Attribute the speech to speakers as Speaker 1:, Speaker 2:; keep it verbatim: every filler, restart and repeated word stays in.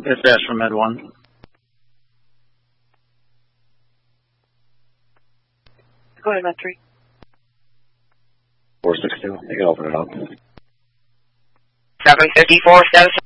Speaker 1: Dispatch from Med one.
Speaker 2: Go ahead, Med three.
Speaker 3: four six two, you can open it up.
Speaker 2: seven fifty-four, status